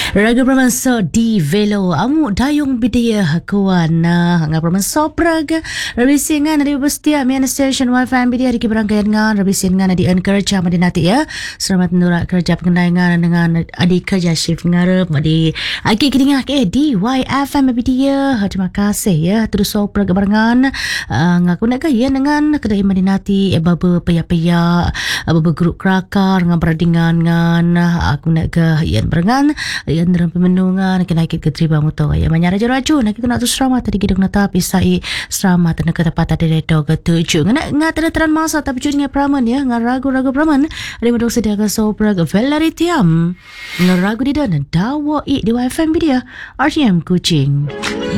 Raga Pramanso di Velo Amu dayung bidaya hakuan Hanga Pramanso Praga Rabisi ngan Dari bestia Mian station wifi bidia Di kiberangkaian ngan Rabisi ngan Di kerja madinati ya Selamat nurak kerja pengendai dengan adik kerja shift ngarep Di aki kidingak di YFM bidia Terima kasih ya Terus so Praga barengan Ngaku nak kaya dengan Kedai madinati Baba paya-paya Baba grup kerakar Ngan beradingan ngan Aku nak ke Ian barengan Ian dalam pemenungan Kena ikut ke triba muto Ya banyak raja-raja Nak kita nak tu selamat Tadi kita nak pisai selamat Nak kata patah dari dog ketujuh Ngat ada teran masa Tapi curi dengan praman ya Ngat ragu-ragu praman Ada madung sedia ke soprag Valerie Tiam Ngat ragu di dan Dawa di YFM dia RTM Kuching